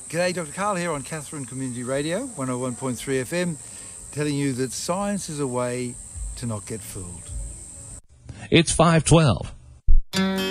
G'day, Dr. Karl here on Katherine Community Radio, 101.3 FM, telling you that science is a way to not get fooled. It's 5:12.